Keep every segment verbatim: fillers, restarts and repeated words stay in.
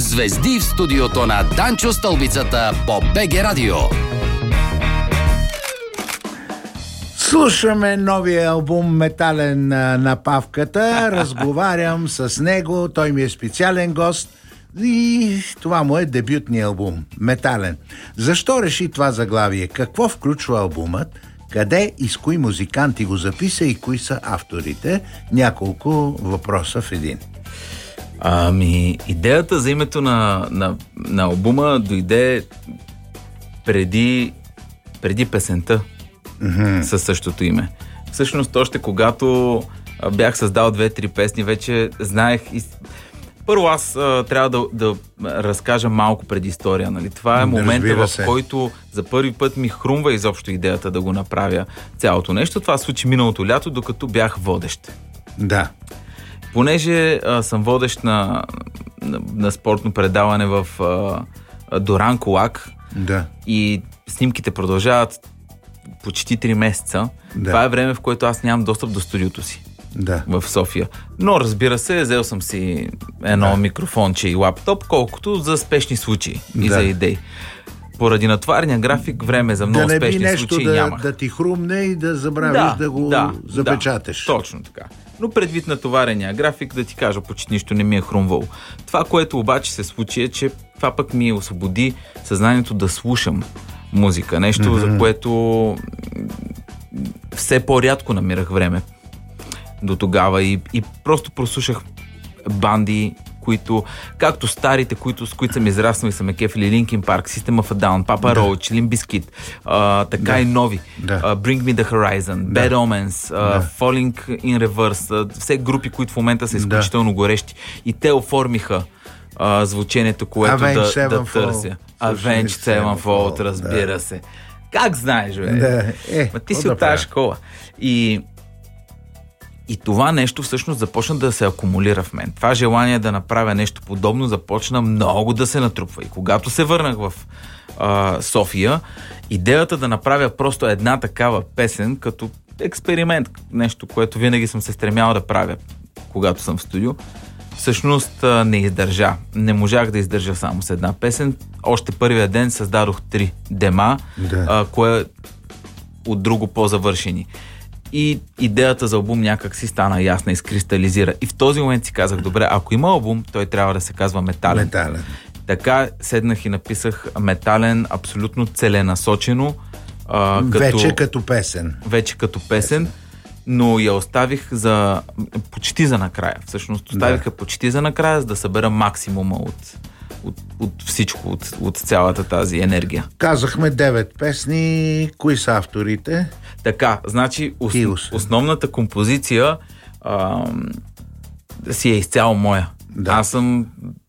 Звезди в студиото на Данчо Стълбицата по БГ Радио. Слушаме новия албум "Метален" на Павката. Разговарям с него. Той ми е специален гост. И това му е дебютният албум "Метален". Защо реши това заглавие? Какво включва албумът? Къде и с кои музиканти го записа и кои са авторите? Няколко въпроса в един. Ами, идеята за името на, на, на албума дойде преди, преди песента mm-hmm. със същото име. Всъщност, още когато бях създал две-три песни, вече знаех... И... Първо аз а, трябва да, да разкажа малко предистория. Нали? Това е момента, в който за първи път ми хрумва изобщо идеята да го направя цялото нещо. Това се случи миналото лято, докато бях водещ. Да. Понеже а, съм водещ на, на, на спортно предаване в а, Доран Колак, да. И снимките продължават почти три месеца. Да. Това е време, в което аз нямам достъп до студиото си. Да. В София. Но разбира се, взел съм си едно да. микрофонче и лаптоп, колкото за спешни случаи да. и за идеи. Поради натварения график, време за много да спешни случаи да, нямах. Да ти хрумне и да забравиш да, да го да, запечаташ. Да, точно така. Но предвид натоварения график, да ти кажа, почти нищо не ми е хрумвало. Това, което обаче се случи, е, че това пък ми освободи съзнанието да слушам музика. Нещо, mm-hmm. за което все по-рядко намирах време до тогава и, и просто прослушах банди, които, както старите, които, с които съм израснал и съм е кефили, Linkin Park, System of a Down, Papa да. Roach, Limp Bizkit, а, така да. и нови, да. а, Bring Me The Horizon, да. Bad Omens, а, да. Falling in Reverse, а, все групи, които в момента са изключително да. горещи. И те оформиха а, звучението, което да, да търся. Avenged Sevenfold, разбира да. се. Как знаеш, бе? Да. Е, Ма ти си от тази школа. И И това нещо всъщност започна да се акумулира в мен. Това желание да направя нещо подобно започна много да се натрупва. И когато се върнах в а, София, идеята да направя просто една такава песен като експеримент, нещо, което винаги съм се стремял да правя, когато съм в студио, всъщност а, не издържа. Не можах да издържа само с една песен. Още първия ден създадох три дема, да. а, кое от друго по-завършени. И идеята за албум някак си стана ясна и скристализира. И в този момент си казах, добре, ако има албум, той трябва да се казва "Метален". Метален. Така седнах и написах "Метален" абсолютно целенасочено. А, като, вече като песен. Вече като песен, песен. Но я оставих за почти за накрая. Всъщност оставих да. почти за накрая, за да събера максимума от, от, от всичко, от, от цялата тази енергия. Казахме девет песни. Кои са авторите? Така, значи ос, основната композиция а, си е изцяло моя. Да. Аз съм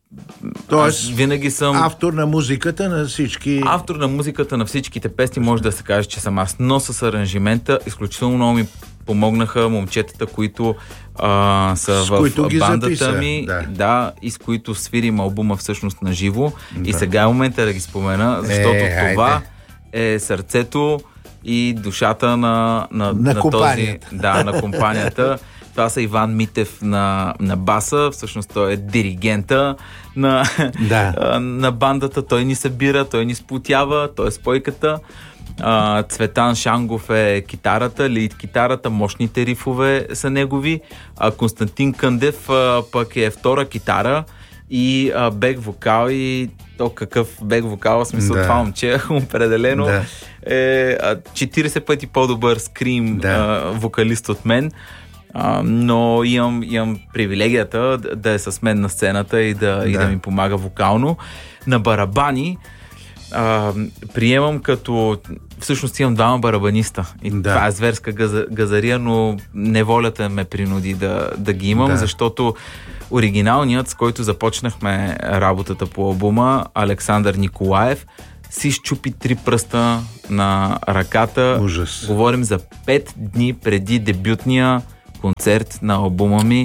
Тоест, аз винаги съм автор на музиката на всички... Автор на музиката на всичките песни, може да се каже, че съм аз. Но с аранжимента изключително много ми помогнаха момчетата, които а, са с в бандата записа. ми, да. да, и с които свирим албума всъщност на живо. Да. И сега е момента да ги спомена, защото е, това айде. е сърцето и душата на, на, на, на този... Да, на компанията. Това са Иван Митев на, на баса, всъщност той е диригента на, да. на бандата, той ни събира, той ни сплотява, той е спойката. А, Цветан Шангов е китарата, лид китарата, мощните рифове са негови, а Константин Къндев а, пък е втора китара и а, бек вокал, и то какъв бек вокал, в смисъл да. това момче определено да. е четирийсет пъти по-добър скрим да. а, вокалист от мен. Uh, но имам, имам привилегията да, да е с мен на сцената и да, да. и да ми помага вокално. На барабани uh, приемам като... Всъщност имам двама барабаниста. И да. това е зверска газа, газария, но неволята ме принуди да, да ги имам, да. защото оригиналният, с който започнахме работата по албума, Александър Николаев, си щупи три пръста на ръката. Ужас. Говорим за пет дни преди дебютния концерт на албума ми,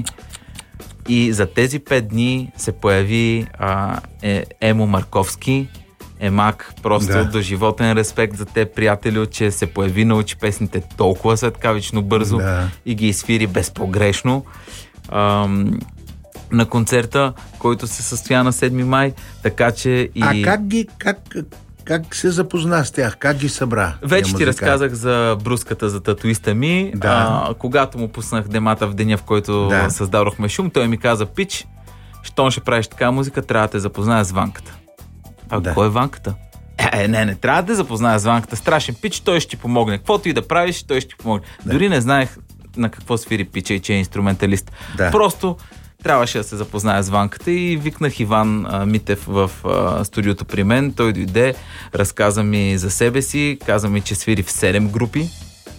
и за тези пет дни се появи а, е, Емо Марковски. Емак, просто да. до животен респект за те, приятели, че се появи, научи песните толкова светкавично бързо да. и ги изсвири безпогрешно. А, на концерта, който се състоя на седми май, така че и... А как ги, как, как се запозна с тях? Как ги събра? Вече ти разказах за бруската, за татуиста ми. Да. А, когато му пуснах демата в деня, в който да. създадохме шум, той ми каза: пич, щом ще правиш така музика, трябва да те запозная с Ванката. А да. Кой е Ванката? Е, не, не, трябва да те запозная с Ванката. Страшен пич, той ще ти помогне. Каквото и да правиш, той ще ти помогне. Да. Дори не знаех на какво свири пича и че е инструменталист. Да. Просто трябваше да се запозная с Ванката и викнах Иван а, Митев в а, студиото при мен. Той дойде, разказа ми за себе си, каза ми, че свири в седем групи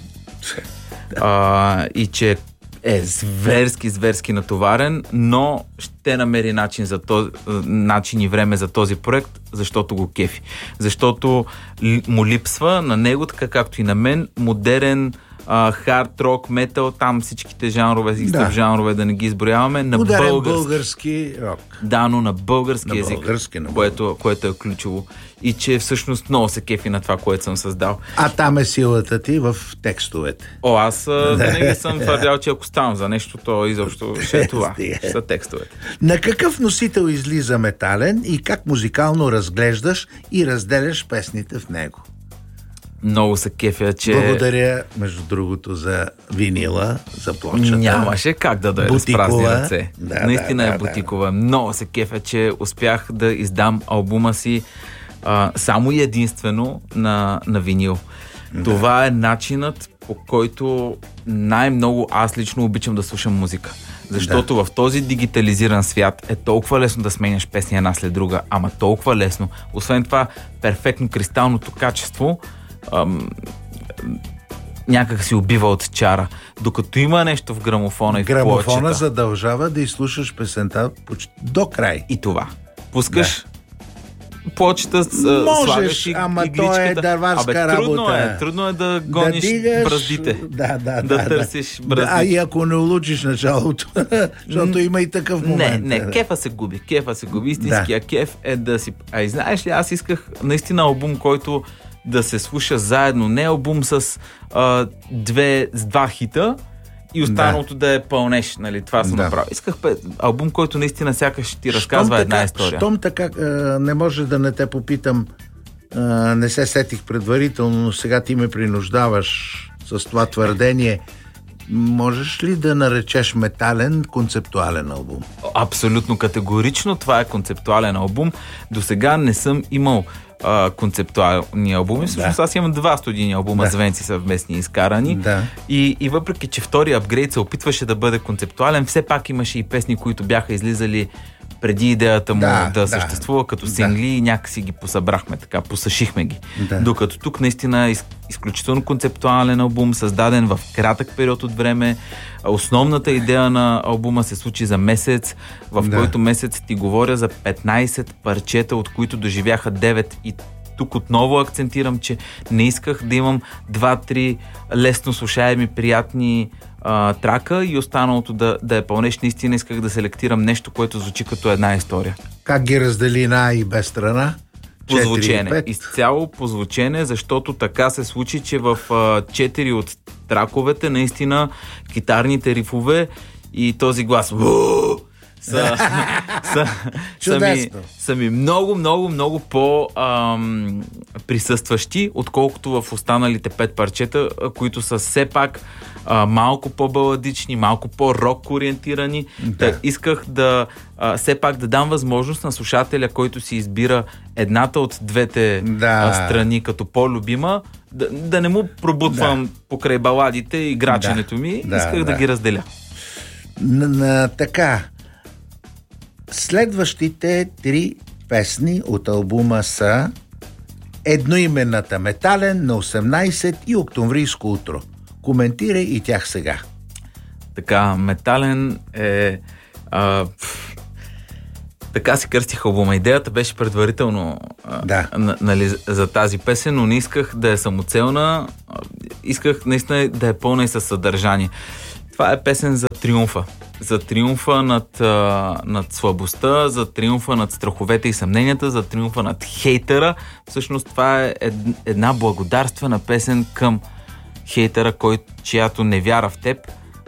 а, и че е зверски, зверски натоварен, но ще намери начин, за този, начин и време за този проект, защото го кефи. Защото му липсва на него, така както и на мен, модерен хард рок, метал, там всичките жанрове, да. жанрове, да не ги изброяваме, на Ударен български. български рок. Да, но на български на език, български, на което, което е ключово. И че всъщност много се кефи на това, което съм създал. А там е силата ти в текстовете. О, аз винаги съм твърдял, че ако ставам за нещо, то изобщо ще е това. Ще са текстовете. На какъв носител излиза Метален и как музикално разглеждаш и разделяш песните в него? Много се кефя, че... Благодаря, между другото, за винила, за плочата. Нямаше как да дойда с празни ръце. Да, Наистина да, е да, бутикова. Да. Много се кефя, че успях да издам албума си а, само и единствено на, на винил. Да. Това е начинът, по който най-много аз лично обичам да слушам музика. Защото да. в този дигитализиран свят е толкова лесно да сменяш песни една след друга, ама толкова лесно. Освен това, перфектно кристалното качество Ам, някак си убива от чара. Докато има нещо в грамофона и в плочета. Грамофона задължава да изслушаш песента до край. И това. Пускаш да. плочета, можеш, и ама игличката. то е дърварска Абе, трудно работа. Е, трудно е да гониш да дигаш, браздите. Да, да, да, да търсиш браздите. А и ако не улучиш началото, защото има и такъв момент. Не, не, кефа се губи. Кефа се губи. Истинския да. кеф е да си... А и знаеш ли, аз исках наистина албум, който да се слуша заедно. Не албум с, а, две, с два хита и останалото да, да е пълнеш. Нали? Това съм да. направил. Исках албум, който наистина сякаш ти разказва щом една така, история. Щом така а, не може да не те попитам, а, не се сетих предварително, но сега ти ме принуждаваш с това твърдение. Можеш ли да наречеш Метален концептуален албум? Абсолютно категорично. Това е концептуален албум. До сега не съм имал Uh, концептуални албуми. Всъщност да. аз имам два студийни албума да. с Венци съвместни изкарани. Да. И, и въпреки, че втория апгрейд се опитваше да бъде концептуален, все пак имаше и песни, които бяха излизали преди идеята му да, да, да съществува като сингли да. и някакси ги посъбрахме, така, посъшихме ги. Да. Докато тук наистина е изключително концептуален албум, създаден в кратък период от време. Основната идея на албума се случи за месец, в да. който месец ти говоря за петнайсет парчета, от които доживяха девет. И тук отново акцентирам, че не исках да имам два-три лесно слушаеми, приятни а, трака и останалото да, да е пълнеш. Наистина исках да селектирам нещо, което звучи като една история. Как ги раздели на и без страна? По звучене. Изцяло по звучене, защото така се случи, че в четири от траковете наистина китарните рифове и този глас са, са, са, ми, са ми много, много, много по-присъстващи, отколкото в останалите пет парчета, които са все пак а, малко по-баладични, малко по-рок ориентирани. Да. Та, исках да а, все пак да дам възможност на слушателя, който си избира едната от двете да. а, страни като по-любима, да, да не му пробутвам да. покрай баладите и граченето да. ми. Да, исках да. да ги разделя. На, на, така... Следващите три песни от албума са едноименната Метален, на осемнайсет и Октомврийско утро. Коментирай и тях сега. Така, Метален е... А, пф, така си кръстих албума. Идеята беше предварително да. а, нали, за тази песен, но не исках да е самоцелна. Исках наистина да е пълна и със съдържание. Това е песен за триумфа. За триумфа над, а, над слабостта, за триумфа над страховете и съмненията, за триумфа над хейтера. Всъщност това е една благодарствена песен към хейтера, кой, чиято не вяра в теб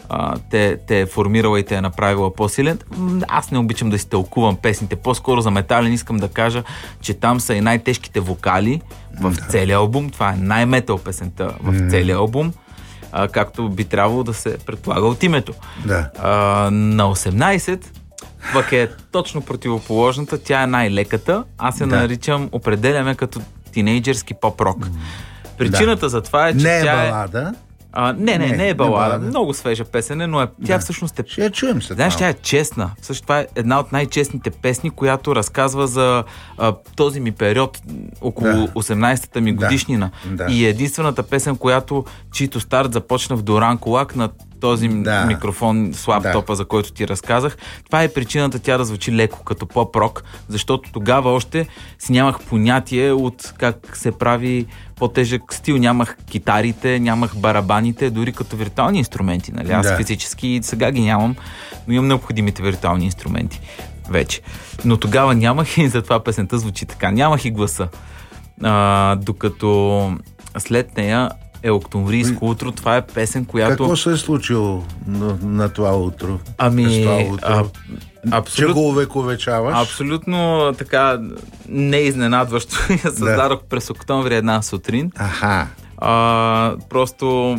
а, те, те е формирала и те е направила по-силен. Аз не обичам да си тълкувам песните. По-скоро за Метален искам да кажа, че там са и най-тежките вокали в да. целия албум. Това е най-метал песента в mm. целия албум. А, както би трябвало да се предполага от името. Да. А, на осемнайсет пък е точно противоположната. Тя е най-леката. Аз я да. наричам, определяме като тинейджерски поп-рок. Причината да. за това е, че не тя е балада. А, не, не, не, не е балада. Не балада. Много свежа песен, но е, тя да. всъщност е... Ще я чуем след Знаеш, тя е честна. Всъщност това е една от най-честните песни, която разказва за а, този ми период, около да. осемнайсетата ми годишнина. Да. Да. И е единствената песен, която чийто старт започна в Доран Колак на този да. микрофон с лаптопа, да. за който ти разказах. Това е причината тя да звучи леко като поп-рок, защото тогава още си нямах понятие от как се прави по-тежък стил. Нямах китарите, нямах барабаните, дори като виртуални инструменти. Нали? Аз да. физически и сега ги нямам, но имам необходимите виртуални инструменти вече. Но тогава нямах и затова песента звучи така. Нямах и гласа. А, докато след нея е Октомврийско утро. Това е песен, която... Какво се е случило на, на това утро? Ами... Това утро? А, абсолют... Че го увековечаваш? Абсолютно така неизненадващо. Я създадох да. през октомври една сутрин. Аха. А, просто...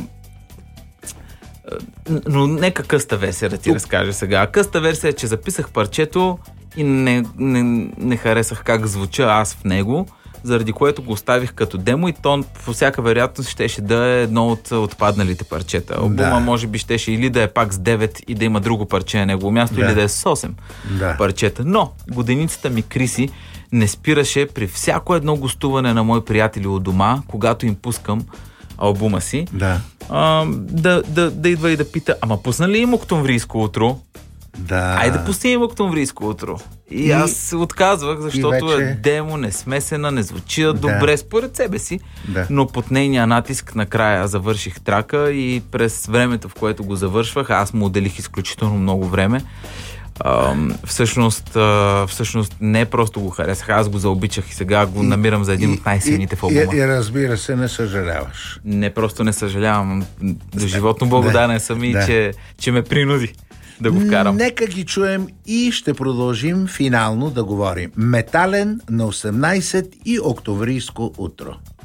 Но нека къста версия да ти разкажа сега. Къста версия е, че записах парчето и не, не, не харесах как звуча аз в него, заради което го оставих като демо и то по всяка вероятност щеше да е едно от отпадналите парчета. Албума да. може би щеше или да е пак с девет и да има друго парче на негово място, да. или да е с осем да. парчета. Но годеницата ми Криси не спираше при всяко едно гостуване на мои приятели от дома, когато им пускам албума си, да, а, да, да, да идва и да пита, ама пусна ли им Октомврийско утро? Да. Айде да пусти им Октомврийско утро. И, и аз се отказвах, защото вече... е демо, не смесена, не звучи да. добре според себе си, да. но под нейния натиск накрая завърших трака и през времето, в което го завършвах, аз му отделих изключително много време. А, всъщност, а, всъщност не просто го харесах, аз го заобичах и сега го намирам за един и, от най-силните в албума. И, и разбира се, не съжаляваш. Не, просто не съжалявам. До животно благодарен да. съм и да. че, че ме принуди да го вкарам. Нека ги чуем и ще продължим финално да говорим. Метален на осемнайсет и Октомврийско утро.